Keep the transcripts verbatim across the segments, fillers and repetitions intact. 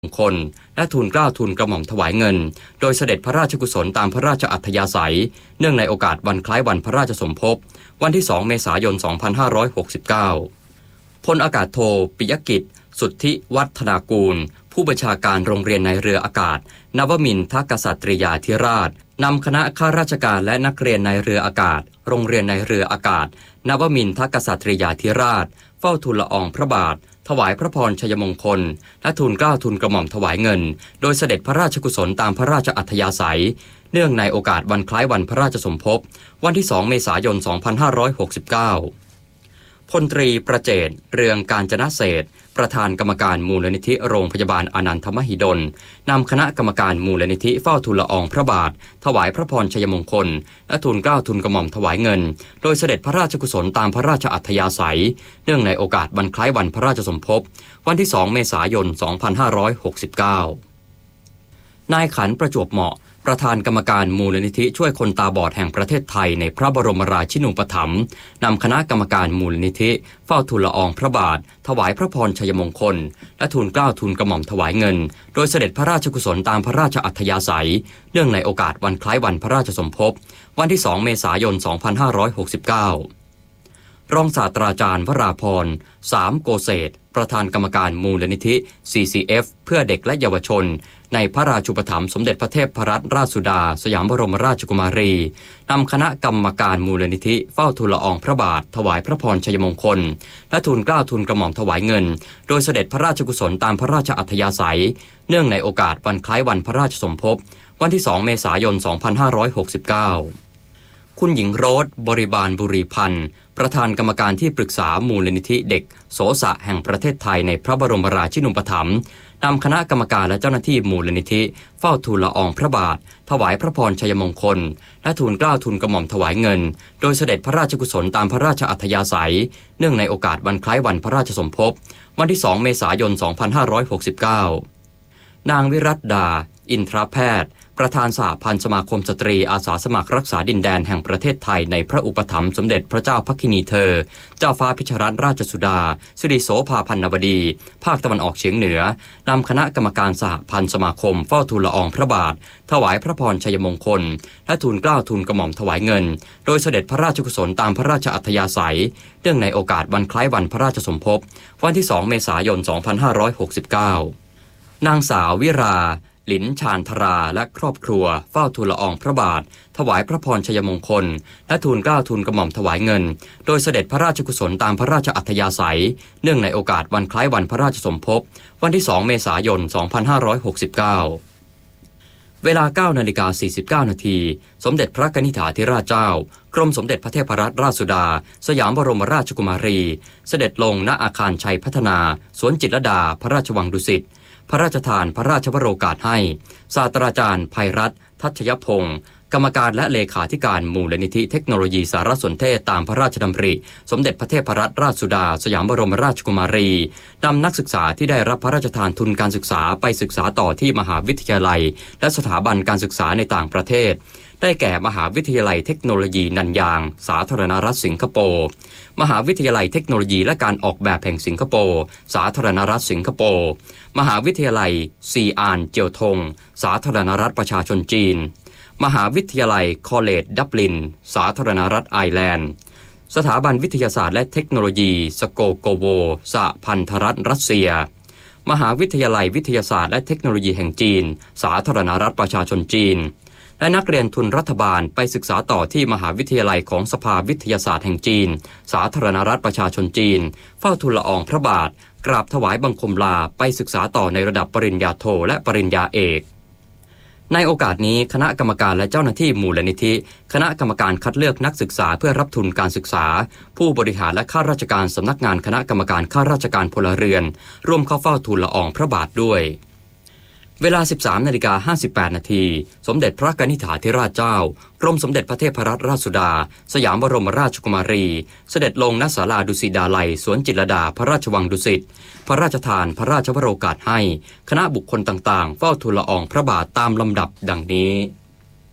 มงคลและทูลเกล้าทูลกระหม่อมถวายเงินโดยเสด็จพระราชกุศลตามพระราชอัธยาศัยเนื่องในโอกาสวันคล้ายวันพระราชสมภพวันที่สองเมษายนสองพันห้าร้อยหกสิบเก้าพลอากาศโทปิยกิจสุทธิวัฒนากูลผู้บัญชาการโรงเรียนในเรืออากาศนวมินทกษัตริยาธิราชนำคณะข้าราชการและนักเรียนในเรืออากาศโรงเรียนในเรืออากาศนวมินทกษัตริยาธิราชเฝ้าทูลละอองพระบาทถวายพระพรชัยมงคลและทูลเกล้าทูลกระหม่อมถวายเงินโดยเสด็จพระราชกุศลตามพระราชอัธยาศัยเนื่องในโอกาสวันคล้ายวันพระราชสมภพวันที่สองเมษายนสองพันห้าร้อยหกสิบเก้าพลตรีประเจตเรืองกาญจนเศรษฐ์ประธานกรรมการมูลนิธิโรงพยาบาลอนันทมหิดลนำคณะกรรมการมูลนิธิเฝ้าทูลละอองพระบาทถวายพระพรชัยมงคลและทูลเกล้าทูลกระหม่อมถวายเงินโดยเสด็จพระราชกุศลตามพระราชอัธยาศัยเนื่องในโอกาสวันคล้ายวันพระราชสมภพวันที่สองเมษายนสองพันห้าร้อยหกสิบเก้านายขันประจวบเหมาะประธานกรรมการมูลนิธิช่วยคนตาบอดแห่งประเทศไทยในพระบรมราชินูปถัมภ์นำคณะกรรมการมูลนิธิเฝ้าทูลละอองพระบาทถวายพระพรชัยมงคลและทูลเกล้าทูลกระหม่อมถวายเงินโดยเสด็จพระราชกุศลตามพระราชอัธยาศัยเนื่องในโอกาสวันคล้ายวันพระราชสมภพวันที่สองเมษายนสองพันห้าร้อยหกสิบเก้ารองศาสตราจารย์วราพรสามโกเศษประธานกรรมการมูลนิธิ ซี ซี เอฟ เพื่อเด็กและเยาวชนในพระราชูปถัมภ์สมเด็จพระเทพรัตนราชสุดาสยามบรมราชกุมารีนำคณะกรรมการมูลนิธิเฝ้าทูลละอองพระบาทถวายพระพรชัยมงคลและทูลเกล้าทูลกระหม่อมถวายเงินโดยเสด็จพระราชกุศลตามพระราชอัธยาศัยเนื่องในโอกาสวันคล้ายวันพระราชสมภพวันที่สองเมษายนสองพันห้าร้อยหกสิบเก้าคุณหญิงโรสบริบาลบุรีพันธ์ประธานกรรมการที่ปรึกษามูลนิธิเด็กโสสะแห่งประเทศไทยในพระบรมราชินูปถัมภ์นำคณะกรรมการและเจ้าหน้าที่มูลนิธิเฝ้าทูลละอองพระบาทถวายพระพรชัยมงคลและทูลเกล้าทูลกระหม่อมถวายเงินโดยเสด็จพระราชกุศลตามพระราชอัธยาศัยเนื่องในโอกาสวันคล้ายวันพระราชสมภพวันที่สองเมษายนสองพันห้าร้อยหกสิบเก้านางวิรัตดาอินทรแพทย์ประธานสหพันธ์สมาคมสตรีอาสาสมัครรักษาดินแดนแห่งประเทศไทยในพระอุปถัมภ์สมเด็จพระเจ้าพักคินีเธอเจ้าฟ้าพิชรัตนราชสุดาสิริโสภาพันนวดีภาคตะวันออกเฉียงเหนือนำคณะกรรมการสหพันธ์สมาคมเฝ้าทูลละอองพระบาทถวายพระพรชัยมงคลและทูลเกล้าทูลกระหม่อมถวายเงินโดยเสด็จพระราชกุศลตามพระราชอัธยาศัยเนื่องในโอกาสวันคล้ายวันพระราชสมภพวันที่สองเมษายนสองพันห้าร้อยหกสิบเก้านางสาววิราหลินชาญธราและครอบครัวเฝ้าทูลละอองพระบาทถวายพระพรชัยมงคลและทูลเกล้าทูลกระหม่อมถวายเงินโดยเสด็จพระราชกุศลตามพระราชอัธยาศัยเนื่องในโอกาสวันคล้ายวันพระราชสมภพวันที่สองเมษายนสองพันห้าร้อยหกสิบเก้าเวลา เก้านาฬิกาสี่สิบเก้านาทีสมเด็จพระกนิษฐาธิราชเจ้ากรมสมเด็จพระเทพรัตนราชสุดาสยามบรมราชกุมารีเสด็จลงณอาคารชัยพัฒนาสวนจิตรลดาพระราชวังดุสิตพระราชทานพระราชวโรกาสให้ศาสตราจารย์ไพรัตน์ทัชยพงศ์กรรมการและเลขาธิการมูลนิธิเทคโนโลยีสารสนเทศตามพระราชดำริสมเด็จพระเทพรัตนราชสุดาสยามบรมราชกุมารีนำนักศึกษาที่ได้รับพระราชทานทุนการศึกษาไปศึกษาต่อที่มหาวิทยาลัยและสถาบันการศึกษาในต่างประเทศได้แก่มหาวิทยาลัยเทคโนโลยีนันยางสาธารณรัฐสิงคโปร์มหาวิทยาลัยเทคโนโลยีและการออกแบบแห่งสิงคโปร์สาธารณรัฐสิงคโปร์มหาวิทยาลัยซีอานเจียวทงสาธารณรัฐประชาชนจีนมหาวิทยาลัยคอลเลจดับลินสาธารณรัฐไอร์แลนด์สถาบันวิทยาศาสตร์และเทคโนโลยีสโกโกโวสหพันธรัฐรัสเซียมหาวิทยาลัยวิทยาศาสตร์และเทคโนโลยีแห่งจีนสาธารณรัฐประชาชนจีนและนักเรียนทุนรัฐบาลไปศึกษาต่อที่มหาวิทยาลัยของสภาวิทยาศาสตร์แห่งจีนสาธารณรัฐประชาชนจีนเฝ้าทูลละอองพระบาทกราบถวายบังคมลาไปศึกษาต่อในระดับปริญญาโทและปริญญาเอกในโอกาสนี้คณะกรรมการและเจ้าหน้าที่มูลนิธิคณะกรรมการคัดเลือกนักศึกษาเพื่อรับทุนการศึกษาผู้บริหารและข้าราชการสำนักงานคณะกรรมการข้าราชการพลเรือนร่วมเข้าเฝ้าทูลละอองพระบาทด้วยเวลา สิบสามนาฬิกาห้าสิบแปดนาทีสมเด็จพระกนิษฐาธิราชเจ้ากรมสมเด็จพระเทพรัตนราชสุดาสยามบรมราชกุมารีเสด็จลงณศาลาดุสิตดาลัยสวนจิตรลดาพระราชวังดุสิตพระราชทานพระราชวโรกาสให้คณะบุคคลต่างๆเฝ้าทูลละอองพระบาทตามลำดับดังนี้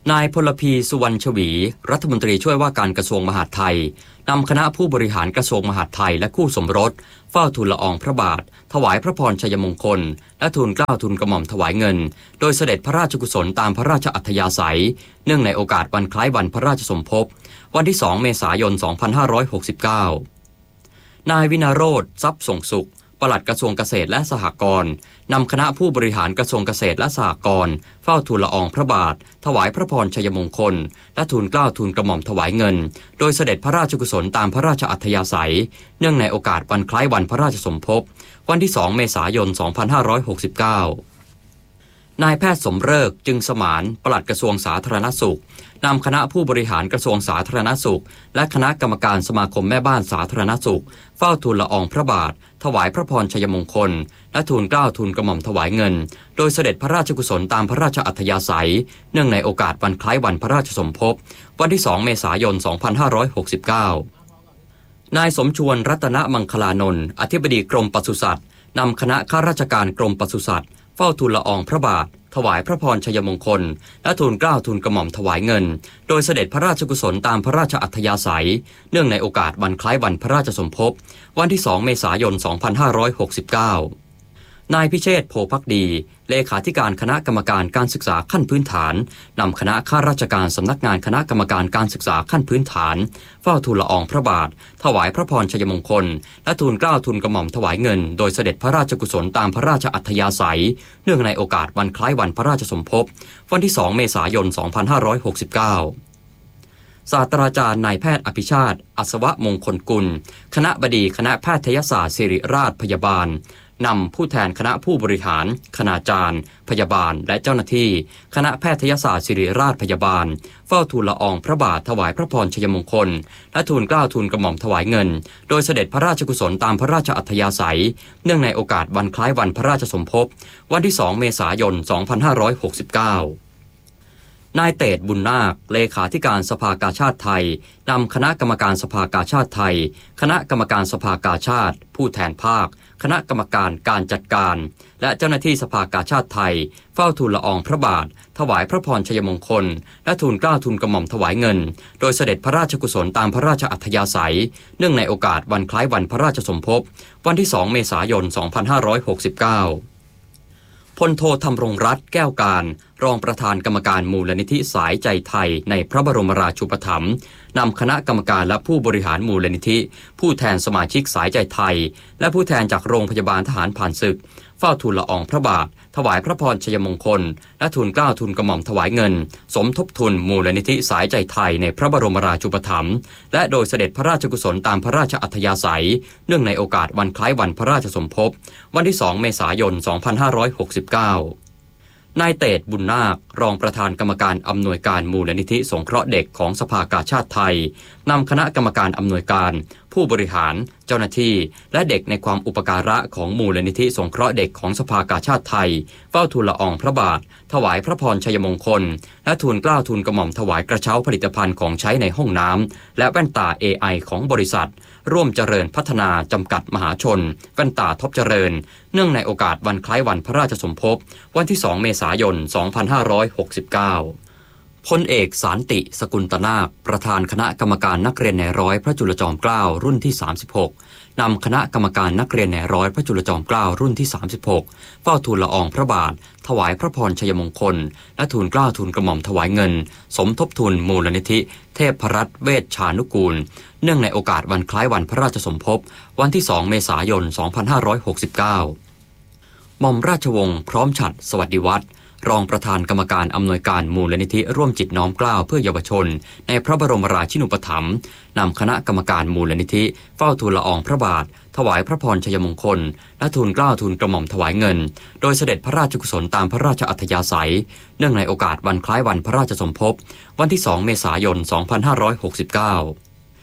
นายพลพีสุวรรณชวีรัฐมนตรีช่วยว่าการกระทรวงมหาดไทยนำคณะผู้บริหารกระทรวงมหาดไทยและคู่สมรสเฝ้าทูลละอองพระบาทถวายพระพรชัยมงคลและทูลเกล้าทูลกระหม่อมถวายเงินโดยเสด็จพระราชกุศลตามพระราชอัธยาศัยเนื่องในโอกาสวันคล้ายวันพระราชสมภพวันที่สองเมษายนสองพันห้าร้อยหกสิบเก้านายวินาโรจน์ทรัพย์ส่งสุขปลัดกระทรวงเกษตรและสหกรณ์นำคณะผู้บริหารกระทรวงเกษตรและสหกรณ์เฝ้าทูลละอองพระบาทถวายพระพรชัยมงคลและทูลเกล้าทูลกระหม่อมถวายเงินโดยเสด็จพระราชกุศลตามพระราชอัธยาศัยเนื่องในโอกาสวันคล้ายวันพระราชสมภพวันที่สองเมษายนสองพันห้าร้อยหกสิบเก้านายแพทย์สมฤกษ์จึงสมานปลัดกระทรวงสาธารณสุขนำคณะผู้บริหารกระทรวงสาธารณสุขและคณะกรรมการสมาคมแม่บ้านสาธารณสุขเฝ้าทูลละอองพระบาทถวายพระพรชัยมงคลและทูลเกล้าทูลกระหม่อมถวายเงินโดยเสด็จพระราชกุศลตามพระราชอัธยาศัยเนื่องในโอกาสวันคล้ายวันพระราชสมภพวันที่สองเมษายนสองพันห้าร้อยหกสิบเก้านายสมชวนรัตนมังคลานนท์อธิบดีกรมปศุสัตว์นำคณะข้าราชการกรมปศุสัตว์เฝ้าทูลละอองพระบาทถวายพระพรชัยมงคลและทูลเกล้าทูลกระหม่อมถวายเงินโดยเสด็จพระราชกุศลตามพระราชอัธยาศัยเนื่องในโอกาสวันคล้ายวันพระราชสมภพวันที่สองเมษายนสองพันห้าร้อยหกสิบเก้านายพิเชษฐ์โพภักดีเลขาธิการคณะกรรมการการศึกษาขั้นพื้นฐานนำคณะข้าราชการสำนักงานคณะกรรมการการศึกษาขั้นพื้นฐานเฝ้าทูลละอองพระบาทถวายพระพรชัยมงคลและทูลเกล้าทูลกระหม่อมถวายเงินโดยเสด็จพระราชกุศลตามพระราชอัธยาศัยเนื่องในโอกาสวันคล้ายวันพระราชสมภพวันที่สองเมษายนสองพันห้าร้อยหกสิบเก้าศาสตราจารย์นายแพทย์อภิชาติอัศวมงคลกุลคณบดีคณะแพทยศาสตร์ศิริราชพยาบาลนำผู้แทนคณะผู้บริหารคณาจารย์พยาบาลและเจ้าหน้าที่คณะแพทยศาสตร์ศิริราชพยาบาลเฝ้าทูลละอองพระบาทถวายพระพรชัยมงคลและทูลเกล้าทูลกระหม่อมถวายเงินโดยเสด็จพระราชกุศลตามพระราชอัธยาศัยเนื่องในโอกาสวันคล้ายวันพระราชสมภพวันที่สองเมษายนสองพันห้าร้อยหกสิบเก้านายเตศบุญนาคเลขาธิการสภากาชาดไทยนำคณะกรรมการสภากาชาดไทยคณะกรรมการสภากาชาดผู้แทนภาคคณะกรรมการการจัดการและเจ้าหน้าที่สภากาชาดไทยเฝ้าทูลละอองพระบาทถวายพระพรชัยมงคลและทูลเกล้าทูลกระหม่อมถวายเงินโดยเสด็จพระราชกุศลตามพระราชอัธยาศัยเนื่องในโอกาสวันคล้ายวันพระราชสมภพวันที่สองเมษายนสองพันห้าร้อยหกสิบเก้าพลโทธำรงรัตน์แก้วการรองประธานกรรมการมูลนิธิสายใจไทยในพระบรมราชูปถัมภ์นำคณะกรรมการและผู้บริหารมูลนิธิผู้แทนสมาชิกสายใจไทยและผู้แทนจากโรงพยาบาลทหารผ่านศึกเฝ้าทูลละอองพระบาทถวายพระพรชัยมงคลและทูลเกล้าทูลกระหม่อมถวายเงินสมทบทุนมูลนิธิสายใจไทยในพระบรมราชูปถัมภ์และโดยเสด็จพระราชกุศลตามพระราชอัธยาศัยเนื่องในโอกาสวันคล้ายวันพระราชสมภพวันที่สองเมษายนสองพันห้าร้อยหกสิบเก้านายเตศบุญนาครองประธานกรรมการอำนวยการมูลนิธิสงเคราะห์เด็กของสภากาชาดไทยนำคณะกรรมการอำนวยการผู้บริหารเจ้าหน้าที่และเด็กในความอุปการะของมูลนิธิสงเคราะห์เด็กของสภากาชาดไทยเฝ้าทูลละอองพระบาทถวายพระพรชัยมงคลและทูลเกล้าทูลกระหม่อมถวายกระเช้าผลิตภัณฑ์ของใช้ในห้องน้ำและแว่นตา เอ ไอ ของบริษัทร่วมเจริญพัฒนาจำกัดมหาชนแว่นตาท็อปเจริญเนื่องในโอกาสวันคล้ายวันพระราชสมภพวันที่สองเมษายนสองพันห้าร้อยหกสิบเก้าพลเอกสารติสกุลตนาคประธานคณะกรรมการนักเรียนในร้อยพระจุลจอมเกล้ารุ่นที่สามสิบหกนำคณะกรรมการนักเรียนในร้อยพระจุลจอมเกล้ารุ่นที่สามสิบหกเฝ้าทูลละอองพระบาทถวายพระพรชัยมงคลและทูลเกล้าทูลกระหม่อมถวายเงินสมทบทุนมูลนิธิเทพรัตน์เวชชานุกูลเนื่องในโอกาสวันคล้ายวันพระราชสมภพวันที่สองเมษายนสองพันห้าร้อยหกสิบเก้าหม่อมราชวงศ์พร้อมฉัตรสวัสดิวัฒน์รองประธานกรรมการอำนวยการมูลนิธิร่วมจิตน้อมเกล้าเพื่อเยาวชนในพระบรมราชินูปถัมภ์นำคณะกรรมการมูลนิธิเฝ้าทูลละอองพระบาทถวายพระพรชัยมงคลและทูลเกล้าทูลกระหม่อมถวายเงินโดยเสด็จพระราชกุศลตามพระราชอัธยาศัยเนื่องในโอกาสวันคล้ายวันพระราชสมภพวันที่สองเมษายนสองพันห้าร้อยหกสิบเก้า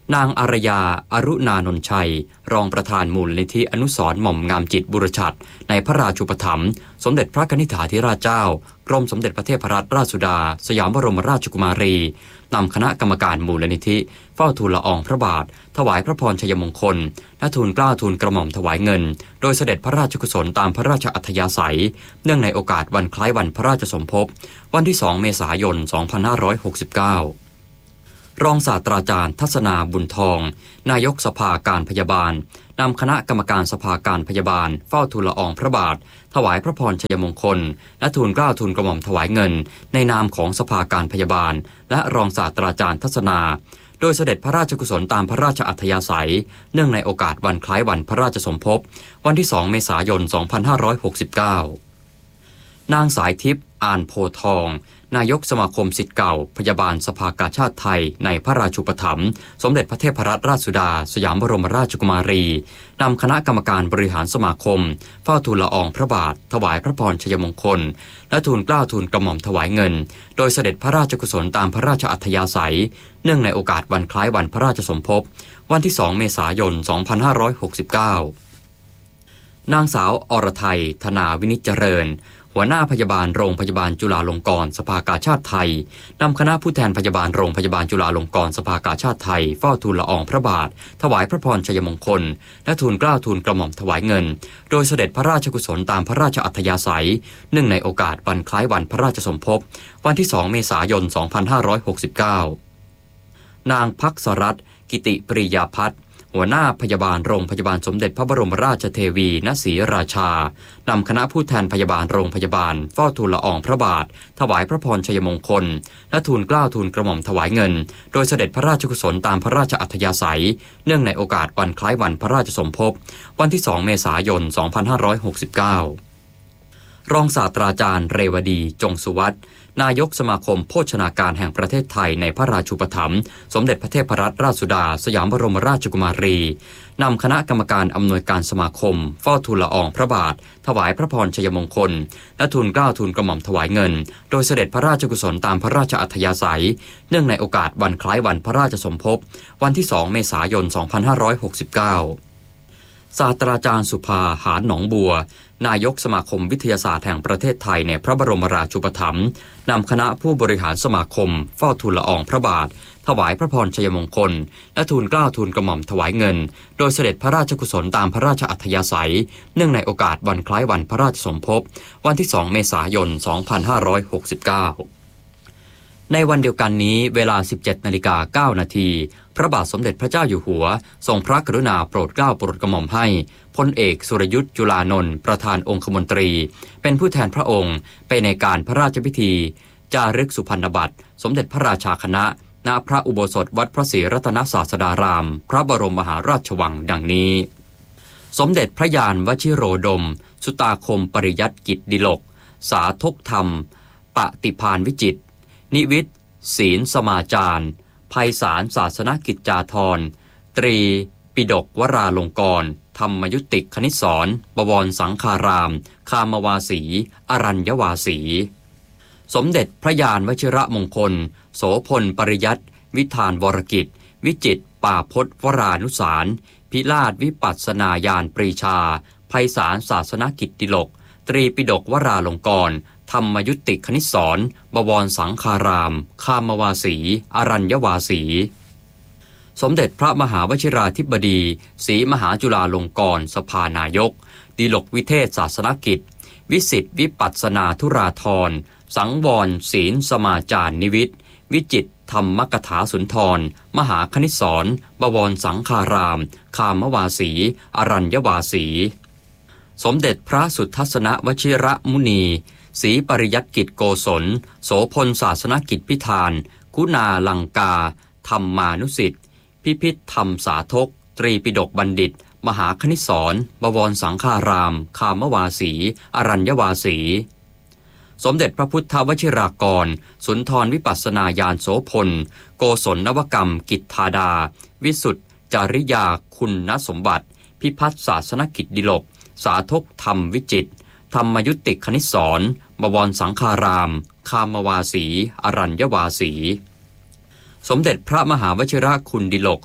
นางอารยาอรุณานนท์ชัยรองประธานมูลนิธิอนุสรณ์หม่อมงามจิตบุรชัดในพระราชูปถัมภ์สมเด็จพระกนิษฐาธิราชเจ้ากรมสมเด็จพระเทพรัตนราชสุดาสยามบรมราชกุมารีนำคณะกรรมการมูลนิธิเฝ้าทูลละอองพระบาทถวายพระพรชัยมงคลและทูลเกล้าทูลกระหม่อมถวายเงินโดยเสด็จพระราชกุศลตามพระราชอัธยาศัยเนื่องในโอกาสวันคล้ายวันพระราชสมภพวันที่สองเมษายนสองพันห้าร้อยหกสิบเก้ารองศาสตราจารย์ทัศนาบุญทองนายกสภาการพยาบาลนำคณะกรรมการสภาการพยาบาลเฝ้าทูลละอองพระบาทถวายพระพรชัยมงคลและทูลเกล้าทูลกระหม่อมถวายเงินในนามของสภาการพยาบาลและรองศาสตราจารย์ทัศนาโดยเสด็จพระราชกุศลตามพระราชอัธยาศัยเนื่องในโอกาสวันคล้ายวันพระราชสมภพวันที่สองเมษายนสองพันห้าร้อยหกสิบเก้านางสายทิพย์อ่านโพทองนายกสมาคมศิษย์เก่าพยาบาลสภากาชาติไทยในพระราชูปถัมภ์สมเด็จพระเทพรัตนราชสุดาสยามบรมราชกุมารีนำคณะกรรมการบริหารสมาคมเฝ้าทูลละอองพระบาทถวายพระพรชัยมงคลและทูลเกล้าทูลกระหม่อมถวายเงินโดยเสด็จพระราชกุศลตามพระราชอัธยาศัยเนื่องในโอกาสวันคล้ายวันพระราชสมภพวันที่สองเมษายนสองพันห้าร้อยหกสิบเก้านางสาวอรไทยธนาวินิจเจริญหัวหน้าพยาบาลโรงพยาบาลจุฬาลงกรณ์สภากาชาติไทยนำคณะผู้แทนพยาบาลโรงพยาบาลจุฬาลงกรณ์สภากาชาติไทยเฝ้าทูลละอองพระบาทถวายพระพรชัยมงคลและทูลเกล้าทูลกระหม่อมถวายเงินโดยเสด็จพระราชกุศลตามพระราชอัธยาศัยเนื่องในโอกาสวันคล้ายวันพระราชสมภพวันที่สองเมษายนสองพันห้าร้อยหกสิบเก้านางภักษรัตน์กิติปริยาพัฒน์หัวหน้าพยาบาลโรงพยาบาลสมเด็จพระบรมราชเทวีณศรีราชานำคณะผู้แทนพยาบาลโรงพยาบาลเฝ้าทูลละอองพระบาทถวายพระพรชัยมงคลและทูลเกล้าทูลกระหม่อมถวายเงินโดยเสด็จพระราชกุศลตามพระราชอัธยาศัยเนื่องในโอกาสวันคล้ายวันพระราชสมภพวันที่สองเมษายนสองพันห้าร้อยหกสิบเก้ารองศาสตราจารย์เรวดีจงสุวัฒน์นายกสมาคมโภชนาการแห่งประเทศไทยในพระราชูปถัมภ์สมเด็จพระเทพรัตนราชสุดาสยามบรมราชกุมารีนำคณะกรรมการอำนวยการสมาคมเฝ้าทูลละอองพระบาทถวายพระพรชัยมงคลและทูลเกล้าทูลกระหม่อมถวายเงินโดยเสด็จพระราชกุศลตามพระราชอัธยาศัยเนื่องในโอกาสวันคล้ายวันพระราชสมภพวันที่สองเมษายนสองพันห้าร้อยหกสิบเก้าศาสตราจารย์สุภาหาญหนองบัวนายกสมาคมวิทยาศาสตร์แห่งประเทศไทยในพระบรมราชูปถัมภ์นำคณะผู้บริหารสมาคมเฝ้าทูลละอองพระบาทถวายพระพรชัยมงคลและทูลเกล้าทูลกระหม่อมถวายเงินโดยเสด็จพระราชกุศลตามพระราชอัธยาศัยเนื่องในโอกาสวันคล้ายวันพระราชสมภพวันที่สองเมษายนสองพันห้าร้อยหกสิบเก้าในวันเดียวกันนี้เวลา สิบเจ็ดนาฬิกาเก้านาทีพระบาทสมเด็จพระเจ้าอยู่หัวทรงพระกรุณาโปรดเกล้าโปรดกระหม่อมให้พลเอกสุรยุทธจุลานนท์ประธานองคมนตรีเป็นผู้แทนพระองค์ไปในการพระราชพิธีจารึกสุพรรณบัตรสมเด็จพระราชาคณะณพระอุโบสถวัดพระศรีรัตนศาสดารามพระบรมมหาราชวังดังนี้สมเด็จพระยานวชิโรดมสุตาคมปริยัติกิจดิลกสาธกธรรมปฏิภาณวิจิตรนิวิตศีลสมาจารไพศาลศาสนกิจจาธรตรีปิฎกวราลงกรณ์ธรรมยุติคณิสรบวรสังฆารามคามวาสีอรัญยวาสีสมเด็จพระยานวชิระมงคลโสพลปริยัติวิธานวรกิจวิจิตรป่าพจน์วรานุสารพิราชวิปัสสนาญาณปรีชาไพศาลศาสนกิจดิลกตรีปิฎกวราลงกรณ์ธรรมยุติคณิสรบวรสังฆารามคามวาสีอรัญยวาสีสมเด็จพระมหาวชิราธิบดีศรีมหาจุฬาลงกรณ์สภานายกดิลกวิเทศศาสนกิจวิสิทธิวิปัสสนาธุราธรสังวรศีลสมาจารนิวิตวิจิตรธรรมกถาสุนทรมหาคณิสรบวรสังฆารามคามวาสีอรัญยวาสีสมเด็จพระสุทัศนวชิระมุนีศรีปริยัติกิจโกศลโสพลศาสนกิจพิธานคุณาลังกาธรรมานุสิทธิ์พิพิธธรรมสาธกตรีปิฎกบัณฑิตมหาคณิสรบวรสังฆารามคามวาสีอรัญยวาสีสมเด็จพระพุทธวชิรากรสุนทรวิปัสสนาญาณโสพลโกศลนวกรรมกิจธาดาวิสุทธจริยาคุณสมบัติพิพัฒน์ศาสนกิจดิลกสาธกธรรมวิจิตรธรรมยุติคณิสรบวรสังฆารามคามวาสีอรัญยวาสีสมเด็จพระมหาวชิรคุณดิลก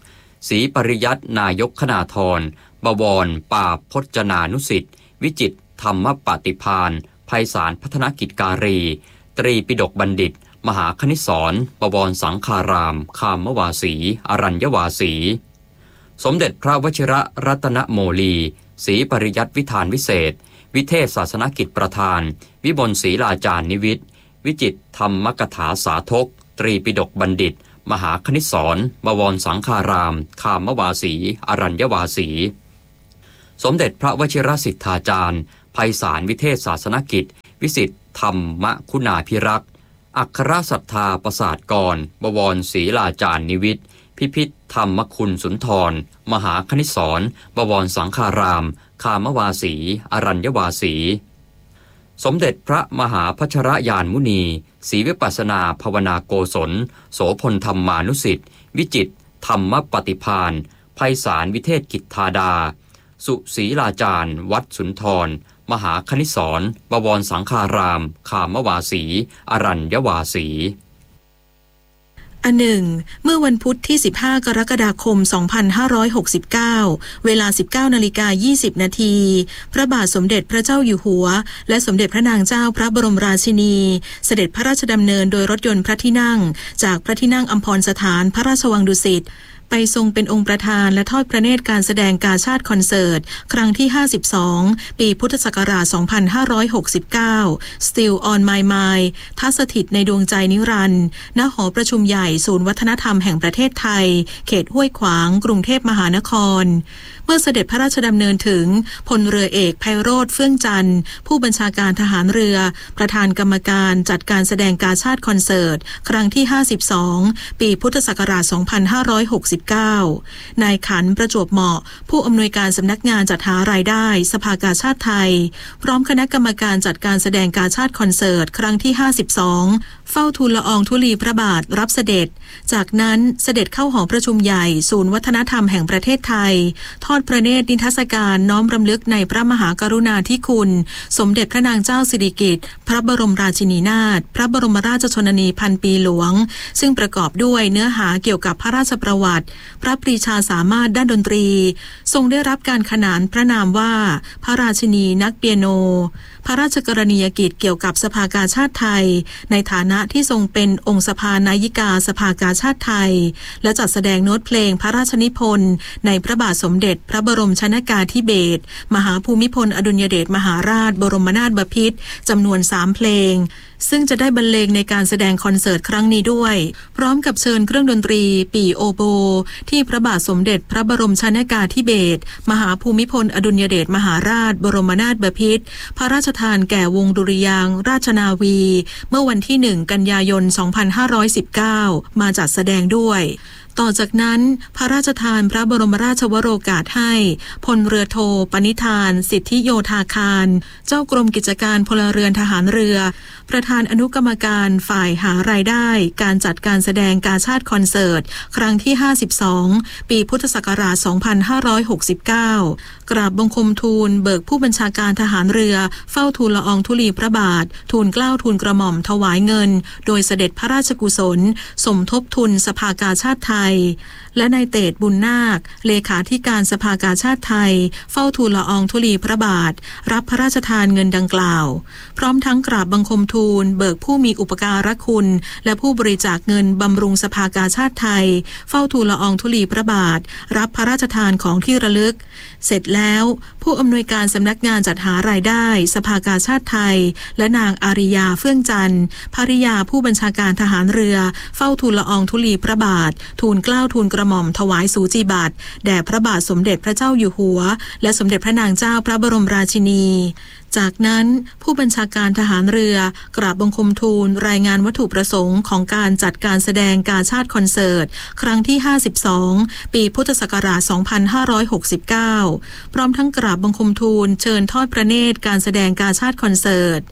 ศรีปริยัตินายกคณาธรบวรป่าพจนานุสิทธิ์วิจิตรธรรมปฏิภาณไพศาลพัฒนกิจการีตรีปิฎกบัณฑิตมหาคณิสรบวรสังฆารามคามวาสีอรัญญวาสีสมเด็จพระวชิรรัตนโมลีศรีปริยัติวิธานวิเศษวิเทศศาสนกิจประธานวิมลศรีลาจารย์นิวิทย์วิจิตรธรรมกถาสาธกตรีปิฎกบัณฑิตมหาคณิสรบวรสังฆารามคามวาสีอรัญญวาสีสมเด็จพระวชิรสิทธาจารย์ไพศาลวิเทศศาสนกิจวิสิทธิธรรมคุณาภิรักษ์อัครศรัทธาประสาทกรบวรศรีลาจารย์นิวิทย์พิพิธธรรมคุณสุนทรมหาคณิสรบวรสังฆารามคามวาสีอรัญญวาสีสมเด็จพระมหาพัชรยานมุนีศรีวิปัสสนาภาวนาโกศลโสพลธรรมานุสิทธิ์วิจิตรธรรมปฏิภาณไพศาลวิเทศกิจธาดาสุศรีลาจารย์วัดสุนทรมหาคณิสรบวรสังฆารามคามวาสีอรัญญวาสีอันหนึ่งเมื่อวันพุธที่สิบห้ากรกฎาคมสองพันห้าร้อยหกสิบเก้าเวลา สิบเก้านาฬิกายี่สิบนาทีพระบาทสมเด็จพระเจ้าอยู่หัวและสมเด็จพระนางเจ้าพระบรมราชินีเสด็จพระราชดำเนินโดยรถยนต์พระที่นั่งจากพระที่นั่งอัมพรสถานพระราชวังดุสิตไปทรงเป็นองค์ประธานและทอดพระเนตรการแสดงกาชาดคอนเสิร์ตครั้งที่ห้าสิบสองปีพุทธศักราชสองพันห้าร้อยหกสิบเก้า Still on my mind ทัศถิตในดวงใจนิรันดร์ณหอประชุมใหญ่ศูนย์วัฒนธรรมแห่งประเทศไทยเขตห้วยขวางกรุงเทพมหานครเมื่อเสด็จพระราชดำเนินถึงพลเรือเอกไพโรจน์เฟื่องจันทร์ผู้บัญชาการทหารเรือประธานกรรมการจัดการแสดงกาชาดคอนเสิร์ตครั้งที่ห้าสิบสองปีพุทธศักราชสองพันห้าร้อยหกสิบเก้านายขันประจวบเหมาะผู้อำนวยการสำนักงานจัดหารายได้สภากาชาดไทยพร้อมคณะกรรมการจัดการแสดงกาชาดคอนเสิร์ตครั้งที่ห้าสิบสองเฝ้าทูลละอองธุลีพระบาทรับเสด็จจากนั้นเสด็จเข้าหอประชุมใหญ่ศูนย์วัฒนธรรมแห่งประเทศไทยทอดพระเนตรนิทรรศการน้อมรำลึกในพระมหากรุณาธิคุณสมเด็จพระนางเจ้าสิริกิติ์พระบรมราชินีนาถพระบรมราชชนนีพันปีหลวงซึ่งประกอบด้วยเนื้อหาเกี่ยวกับพระราชประวัติพระปรีชาสามารถด้านดนตรีทรงได้รับการขนานพระนามว่าพระราชินีนักเปียโนพระราชกรณียกิจเกี่ยวกับสภากาชาดไทยในฐานะที่ทรงเป็นองค์สภานายิกาสภากาชาดไทยและจัดแสดงโน้ตเพลงพระราชนิพนธ์ในพระบาทสมเด็จพระบรมชนกาธิเบศรมหาภูมิพลอดุลยเดชมหาราชบรมนาถบพิตรจำนวนสามเพลงซึ่งจะได้บรรเลงในการแสดงคอนเสิร์ตครั้งนี้ด้วยพร้อมกับเชิญเครื่องดนตรีปี่โอโบที่พระบาทสมเด็จพระบรมชนกาธิเบศรมหาภูมิพลอดุลยเดชมหาราชบรมนาถบพิตรพระราชทานแก่วงดุริยางค์ราชนาวีเมื่อวันที่หนึ่งกันยายนสองพันห้าร้อยสิบเก้ามาจัดแสดงด้วยต่อจากนั้นพระราชทานพระบรมราชวโรกาสให้พลเรือโทปณิธานสิทธิโยธาคารเจ้ากรมกิจการพลเรือนทหารเรือประธานอนุกรรมการฝ่ายหารายได้การจัดการแสดงกาชาดคอนเสิร์ตครั้งที่ห้าสิบสองปีพุทธศักราชสองพันห้าร้อยหกสิบเก้ากราบบังคมทูลเบิกผู้บัญชาการทหารเรือเฝ้าทูลละอองธุลีพระบาททูลเกล้าทูลกระหม่อมถวายเงินโดยเสด็จพระราชกุศลสมทบทุนสภากาชาดไทยและนายเตชบุญนาคเลขาธิการสภากาชาดไทยเฝ้าทูลละอองธุลีพระบาทรับพระราชทานเงินดังกล่าวพร้อมทั้งกราบบังคมทูลเบิกผู้มีอุปการะคุณและผู้บริจาคเงินบำรุงสภากาชาดไทยเฝ้าทูลละอองธุลีพระบาทรับพระราชทานของที่ระลึกเสร็จแล้วผู้อำนวยการสำนักงานจัดหารายได้สภากาชาดไทยและนางอาริยาเฟื่องจันทร์ภริยาผู้บัญชาการทหารเรือเฝ้าทูลละอองธุลีพระบาททูลเกล้าทูลกระหม่อมถวายสูจิบัตรแด่พระบาทสมเด็จพระเจ้าอยู่หัวและสมเด็จพระนางเจ้าพระบรมราชินีจากนั้นผู้บัญชาการทหารเรือกราบบังคมทูลรายงานวัตถุประสงค์ของการจัดการแสดงกาชาดคอนเสิร์ตครั้งที่ห้าสิบสองปีพุทธศักราชสองพันห้าร้อยหกสิบเก้าพร้อมทั้งกราบบังคมทูลเชิญทอดพระเนตรการแสดงกาชาดคอนเสิร์ตเมื่อ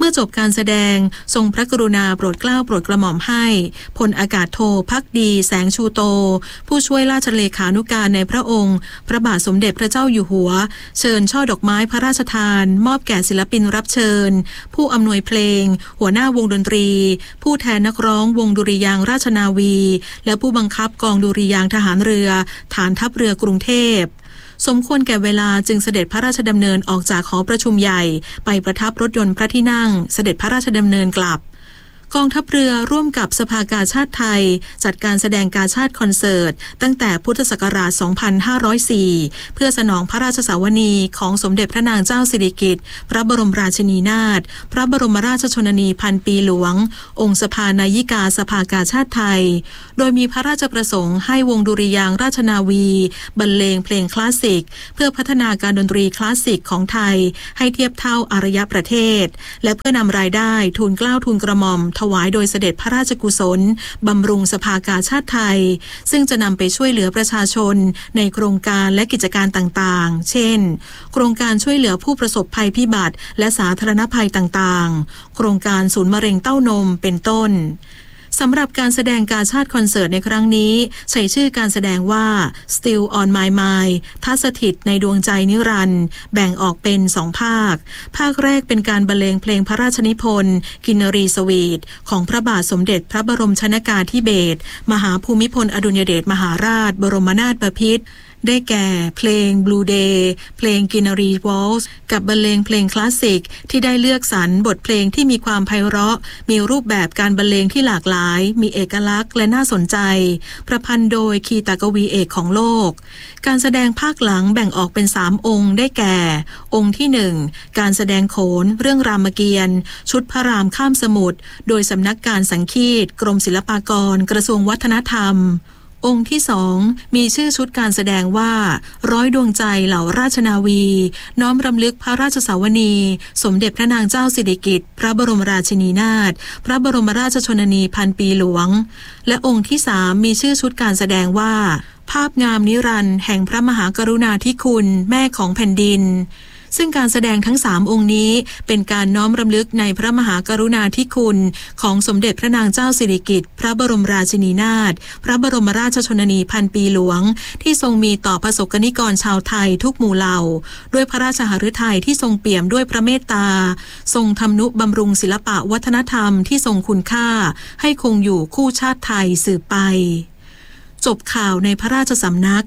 มื่อจบการแสดงทรงพระกรุณาโปรดเกล้าโปรดกระหม่อมให้พลอากาศโทภักดีแสงชูโตผู้ช่วยราชเลขานุการในพระองค์พระบาทสมเด็จพระเจ้าอยู่หัวเชิญช่อดอกไม้พระราชทานมอบแก่ศิลปินรับเชิญผู้อำนวยเพลงหัวหน้าวงดนตรีผู้แทนนักร้องวงดุริยางค์ราชนาวีและผู้บังคับกองดุริยางค์ทหารเรือฐานทัพเรือกรุงเทพสมควรแก่เวลาจึงเสด็จพระราชดำเนินออกจากหอประชุมใหญ่ไปประทับรถยนต์พระที่นั่งเสด็จพระราชดำเนินกลับกองทัพเรือร่วมกับสภากาชาดไทยจัดการแสดงกาชาดคอนเสิร์ตตั้งแต่พุทธศักราช สองพันห้าร้อยสี่ เพื่อสนองพระราชสาวนีของสมเด็จพระนางเจ้าสิริกิติ์พระบรมราชินีนาถพระบรมราชชนนีพันปีหลวงองค์สภานายิกาสภากาชาดไทยโดยมีพระราชประสงค์ให้วงดุริยางค์ราชนาวีบรรเลงเพลงคลาสสิกเพื่อพัฒนาการดนตรีคลาสสิกของไทยให้เทียบเท่าอารยประเทศและเพื่อนำรายได้ทูลเกล้าทูลกระหม่อมถวายโดยเสด็จพระราชกุศลบำรุงสภากาชาดไทยซึ่งจะนำไปช่วยเหลือประชาชนในโครงการและกิจการต่างๆเช่นโครงการช่วยเหลือผู้ประสบภัยพิบัติและสาธารณภัยต่างๆโครงการศูนย์มะเร็งเต้านมเป็นต้นสำหรับการแสดงกาชาดคอนเสิร์ตในครั้งนี้ใช้ชื่อการแสดงว่า Still on My Mind ทัศถิตในดวงใจนิรันดร์แบ่งออกเป็นสองภาคภาคแรกเป็นการบรรเลงเพลงพระราชนิพนธ์กินรีสวีทของพระบาทสมเด็จพระบรมชนกาธิเบศรมหาภูมิพลอดุลยเดชมหาราชบรมนาถบพิตรได้แก่เพลง Blue Day เพลง Greenery Waltz กับบรรเลงเพลงคลาสสิกที่ได้เลือกสรรบทเพลงที่มีความไพเราะมีรูปแบบการบรรเลงที่หลากหลายมีเอกลักษณ์และน่าสนใจประพันธ์โดยคีตกวีเอกของโลกการแสดงภาคหลังแบ่งออกเป็นสามองค์ได้แก่องค์ที่หนึ่งการแสดงโขนเรื่องรามเกียรติ์ชุดพระรามข้ามสมุทรโดยสำนักการสังคีตกรมศิลปากรกระทรวงวัฒนธรรมองค์ที่สองมีชื่อชุดการแสดงว่าร้อยดวงใจเหล่าราชนาวีน้อมรำลึกพระราชสาวนีสมเด็จพระนางเจ้าสิริกิติ์พระบรมราชินีนาถพระบรมราชชนนีพันปีหลวงและองค์ที่สามมีชื่อชุดการแสดงว่าภาพงามนิรันดร์แห่งพระมหากรุณาธิคุณแม่ของแผ่นดินซึ่งการแสดงทั้งสามองค์นี้เป็นการน้อมรำลึกในพระมหากรุณาธิคุณของสมเด็จพระนางเจ้าสิริกิติ์พระบรมราชินีนาถพระบรมราชชนนีพันปีหลวงที่ทรงมีต่อประสบกนิกรชาวไทยทุกหมู่เหล่าด้วยพระราชหฤทัยที่ทรงเปี่ยมด้วยพระเมตตาทรงทำนุบำรุงศิลปะวัฒนธรรมที่ทรงคุณค่าให้คงอยู่คู่ชาติไทยสืบไปจบข่าวในพระราชสำนัก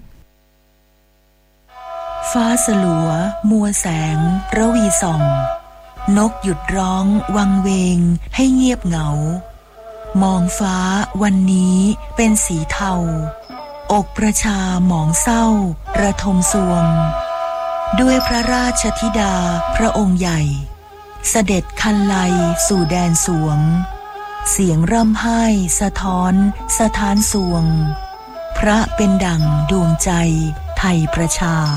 ฟ้าสลัวมัวแสงระวีส่องนกหยุดร้องวังเวงให้เงียบเหงามองฟ้าวันนี้เป็นสีเทาอกประชาหมองเศร้าระทมสวงด้วยพระราชธิดาพระองค์ใหญ่เสด็จคันไลสู่แดนสวงเสียงร่ำไห้สะท้อนสะท้านสวงพระเป็นดั่งดวงใจไทยประชา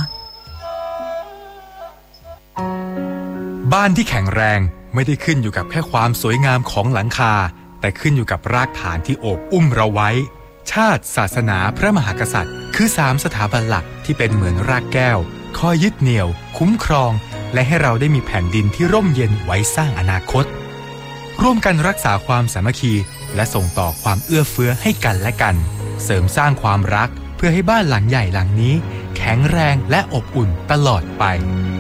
บ้านที่แข็งแรงไม่ได้ขึ้นอยู่กับแค่ความสวยงามของหลังคาแต่ขึ้นอยู่กับรากฐานที่โอบอุ้มเราไว้ชาติศาสนาพระมหากษัตริย์คือสามสถาบันหลักที่เป็นเหมือนรากแก้วคอยยึดเหนี่ยวคุ้มครองและให้เราได้มีแผ่นดินที่ร่มเย็นไว้สร้างอนาคตร่วมกันรักษาความสามัคคีและส่งต่อความเอื้อเฟื้อให้กันและกันเสริมสร้างความรักเพื่อให้บ้านหลังใหญ่หลังนี้แข็งแรงและอบอุ่นตลอดไป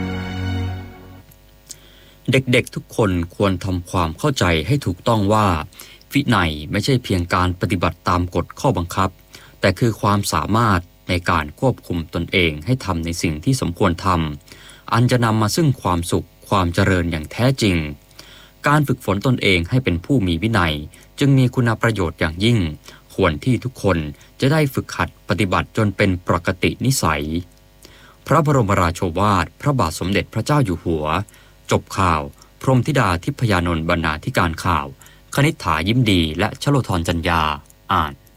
เด็กๆทุกคนควรทำความเข้าใจให้ถูกต้องว่าวินัยไม่ใช่เพียงการปฏิบัติตามกฎข้อบังคับแต่คือความสามารถในการควบคุมตนเองให้ทำในสิ่งที่สมควรทำอันจะนำมาซึ่งความสุขความเจริญอย่างแท้จริงการฝึกฝนตนเองให้เป็นผู้มีวินัยจึงมีคุณประโยชน์อย่างยิ่งควรที่ทุกคนจะได้ฝึกหัดปฏิบัติจนเป็นปกตินิสัยพระบรมราโชวาทพระบาทสมเด็จพระเจ้าอยู่หัวจบข่าวพรหมธิดาทิพยานนท์บรรณาธิการข่าวคณิษฐายิ้มดีและชโลธรจัญญาอ่าน